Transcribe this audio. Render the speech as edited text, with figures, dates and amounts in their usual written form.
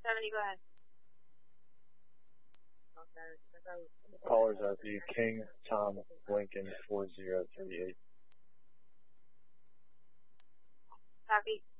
70, go ahead. Callers RP, King Tom Lincoln 4038. Copy.